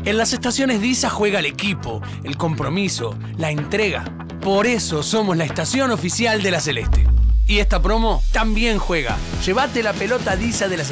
En las estaciones DISA juega el equipo, el compromiso, la entrega. Por eso somos la estación oficial de la Celeste. Y esta promo también juega. Llévate la pelota DISA de la Celeste.